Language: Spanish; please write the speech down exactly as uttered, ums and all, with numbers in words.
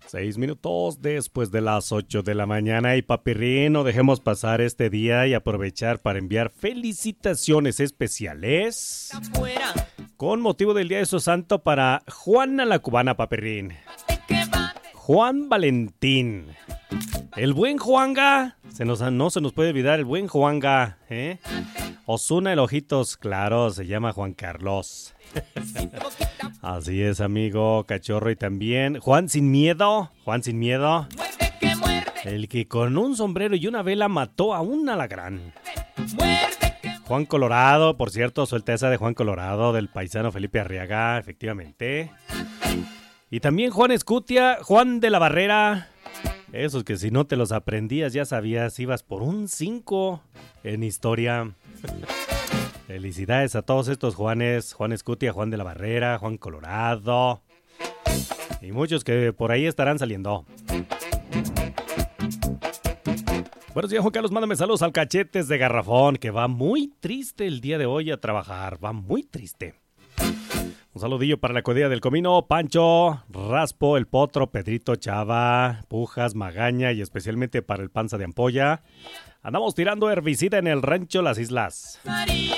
Seis minutos después de las ocho de la mañana y papirrín, no dejemos pasar este día y aprovechar para enviar felicitaciones especiales con motivo del Día de su Santo para Juana la Cubana, papirrín. Juan Valentín. El buen Juanga. Se nos, no se nos puede olvidar el buen Juanga, ¿eh? Osuna el ojitos claros, se llama Juan Carlos. Así es, amigo Cachorro. Y también Juan Sin Miedo. Juan Sin Miedo. El que con un sombrero y una vela mató a un alacrán. Juan Colorado, por cierto, su alteza de Juan Colorado, del paisano Felipe Arriaga, efectivamente. Y también Juan Escutia, Juan de la Barrera. Esos que si no te los aprendías ya sabías, ibas por un cinco en historia. Felicidades a todos estos Juanes, Juan Escutia, Juan de la Barrera, Juan Colorado y muchos que por ahí estarán saliendo. Buenos días, Juan Carlos, mándame saludos al Cachetes de Garrafón, que va muy triste el día de hoy a trabajar, va muy triste. Un saludillo para la Codilla del Comino, Pancho, Raspo, El Potro, Pedrito, Chava, Pujas, Magaña y especialmente para el Panza de Ampolla. Andamos tirando herbicida en el rancho Las Islas.